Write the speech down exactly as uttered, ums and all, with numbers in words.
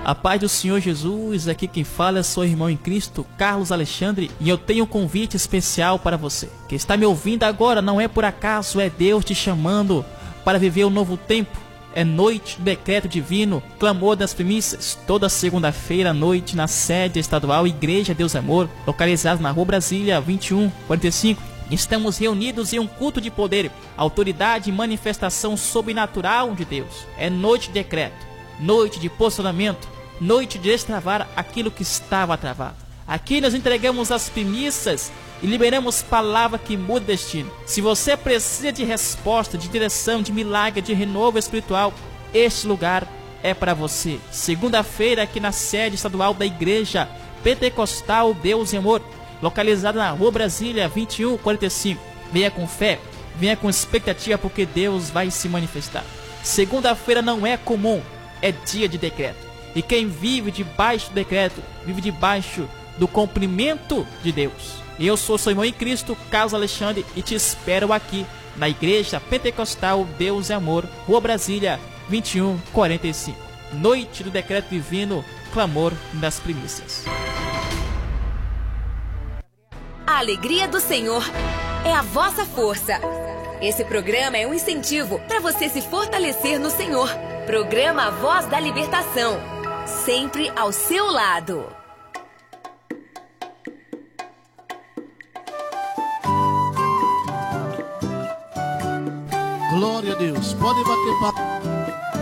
A paz do Senhor Jesus, aqui quem fala é seu irmão em Cristo, Carlos Alexandre, e eu tenho um convite especial para você. Quem está me ouvindo agora não é por acaso, é Deus te chamando para viver um novo tempo. É noite do decreto divino, clamor das primícias, toda segunda-feira à noite na sede estadual Igreja Deus Amor, localizada na Rua Brasília vinte e um quarenta e cinco. Estamos reunidos em um culto de poder, autoridade e manifestação sobrenatural de Deus. É noite de decreto, noite de posicionamento, noite de destravar aquilo que estava travado. Aqui nós entregamos as primícias e liberamos palavra que muda destino. Se você precisa de resposta, de direção, de milagre, de renovo espiritual, este lugar é para você. Segunda-feira aqui na sede estadual da Igreja Pentecostal Deus e Amor, localizada na Rua Brasília vinte e um quarenta e cinco. Venha com fé, venha com expectativa, porque Deus vai se manifestar. Segunda-feira não é comum, é dia de decreto. E quem vive debaixo do decreto, vive debaixo do cumprimento de Deus. Eu sou seu irmão em Cristo, Carlos Alexandre, e te espero aqui na Igreja Pentecostal Deus e Amor, Rua Brasília vinte e um quarenta e cinco. Noite do decreto divino, clamor das primícias. A alegria do Senhor é a vossa força. Esse programa é um incentivo para você se fortalecer no Senhor. Programa A Voz da Libertação, sempre ao seu lado. Glória a Deus. Pode bater palma.